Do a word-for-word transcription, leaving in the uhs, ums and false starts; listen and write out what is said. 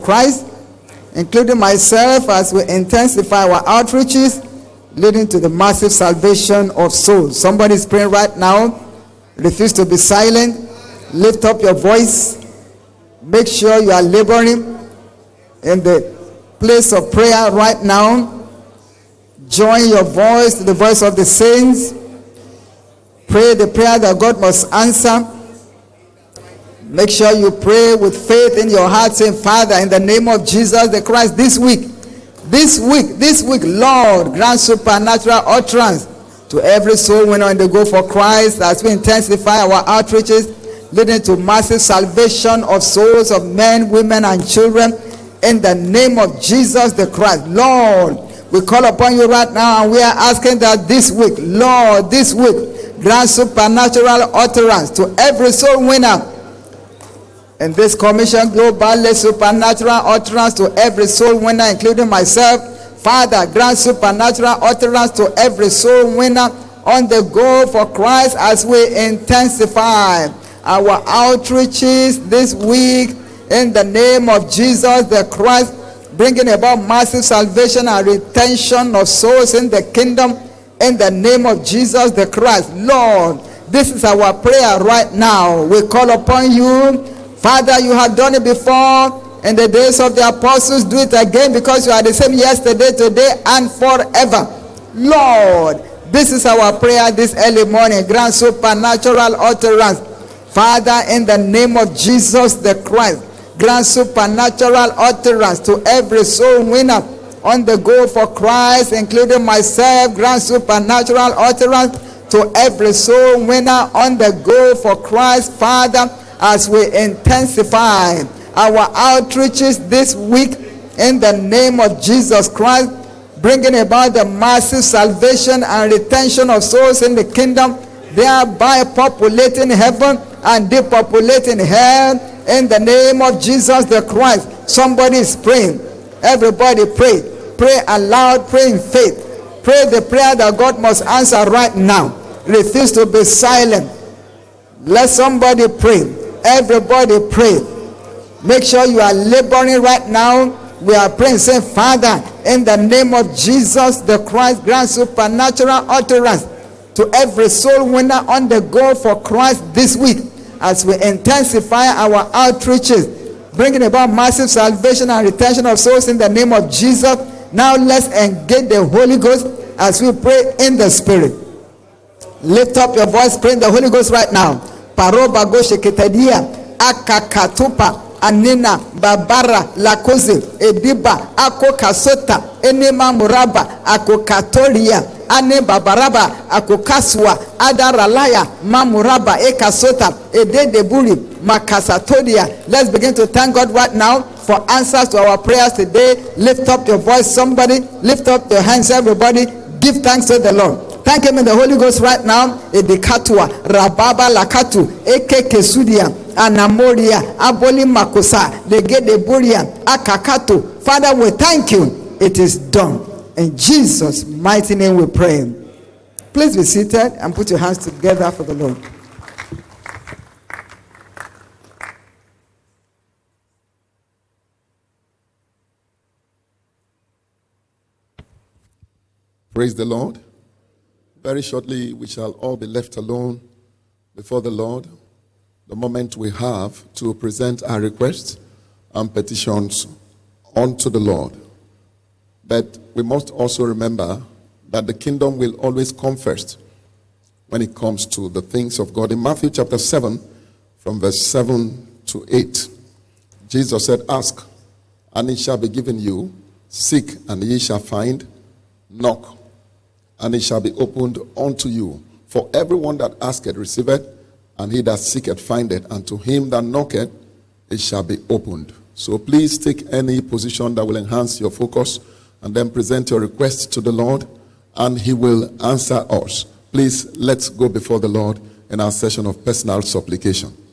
Christ, including myself, as we intensify our outreaches, leading to the massive salvation of souls. Somebody is praying right now. Refuse to be silent. Lift up your voice. Make sure you are laboring in the place of prayer right now. Join your voice to the voice of the saints. Pray the prayer that God must answer. Make sure you pray with faith in your heart, saying, Father, in the name of Jesus the Christ, this week, this week, this week, Lord, grant supernatural utterance to every soul winner in the Go for Christ as we intensify our outreaches, leading to massive salvation of souls of men, women, and children in the name of Jesus the Christ. Lord, we call upon you right now, and we are asking that this week, Lord, this week, grant supernatural utterance to every soul winner in this commission global. Let supernatural utterance to every soul winner, including myself. Father, grant supernatural utterance to every soul winner on the Go for Christ as we intensify our outreaches this week in the name of Jesus the Christ, bringing about massive salvation and retention of souls in the kingdom in the name of Jesus the Christ. Lord, this is our prayer right now. We call upon you. Father, you have done it before in the days of the apostles. Do it again, because you are the same yesterday, today, and forever. Lord, this is our prayer this early morning. Grant supernatural utterance. Father, in the name of Jesus the Christ, grant supernatural utterance to every soul winner on the Go for Christ, including myself. Grant supernatural utterance to every soul winner on the Go for Christ, Father, as we intensify our outreaches this week in the name of Jesus Christ, bringing about the massive salvation and retention of souls in the kingdom, thereby populating heaven and depopulating hell in the name of Jesus the Christ. Somebody is praying. Everybody pray. Pray aloud, pray in faith. Pray the prayer that God must answer right now. Refuse to be silent. Let somebody pray. Everybody pray. Make sure you are laboring right now. We are praying, saying, Father, in the name of Jesus the Christ, grant supernatural utterance to every soul winner on the Go for Christ this week as we intensify our outreaches, bringing about massive salvation and retention of souls in the name of Jesus. Now let's engage the Holy Ghost as we pray in the Spirit. Lift up your voice, pray in the Holy Ghost right now. Paroba goshe ketadia akakatupa anina babara lakoze ediba ako kasota enema muraba ako katoria ane babaraba ako kaswa adaralaya mamuraba ekasota ededeburi makasatoria. Let's begin to thank God right now for answers to our prayers today. Lift up your voice, somebody. Lift up your hands, everybody. Give thanks to the Lord. Thank him in the Holy Ghost right now. Edekatua, Rababa Lakatu, Eke Kesudia, Anamoria, Aboli Makosa, Legede Buria, Akakato. Father, we thank you. It is done. In Jesus' mighty name we pray. Please be seated and put your hands together for the Lord. Praise the Lord. Very shortly, we shall all be left alone before the Lord, the moment we have to present our requests and petitions unto the Lord. But we must also remember that the kingdom will always come first when it comes to the things of God. In Matthew chapter seven, from verse seven to eight, Jesus said, Ask, and it shall be given you. Seek, and ye shall find. Knock, and it shall be opened unto you. For everyone that asketh receiveth, and he that seeketh findeth, and to him that knocketh it shall be opened. So please take any position that will enhance your focus, and then present your requests to the Lord, and he will answer us. Please, let's go before the Lord in our session of personal supplication.